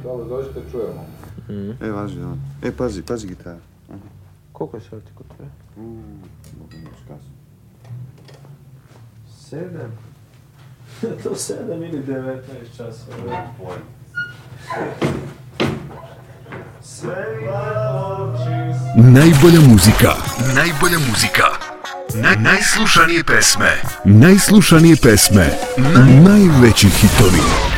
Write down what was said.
Dobro, dođite, čujemo. Važi, da. Pazi gitara. Koliko je sati kod tebe? Mogu noć kasno. 7? To 7 ili 19 časova. Najbolja muzika. Najslušanije pesme. Najveći hitovi.